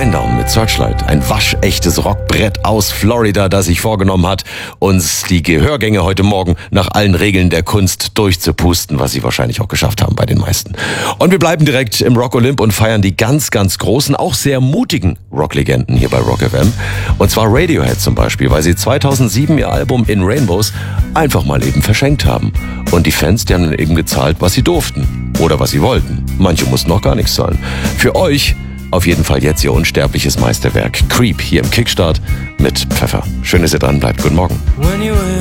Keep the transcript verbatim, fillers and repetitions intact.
Shinedown mit Searchlight. Ein waschechtes Rockbrett aus Florida, das sich vorgenommen hat, uns die Gehörgänge heute Morgen nach allen Regeln der Kunst durchzupusten, was sie wahrscheinlich auch geschafft haben bei den meisten. Und wir bleiben direkt im Rock Olymp und feiern die ganz, ganz großen, auch sehr mutigen Rocklegenden hier bei Rock F M. Und zwar Radiohead zum Beispiel, weil sie zweitausendsieben ihr Album In Rainbows einfach mal eben verschenkt haben. Und die Fans, die haben dann eben gezahlt, was sie durften oder was sie wollten. Manche mussten noch gar nichts zahlen. Für euch auf jeden Fall jetzt ihr unsterbliches Meisterwerk Creep hier im Kickstart mit Pfeffer. Schön, dass ihr dran bleibt. Guten Morgen.